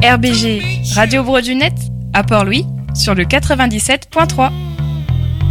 RBG Radio Brodunet à Port-Louis sur le 97.3.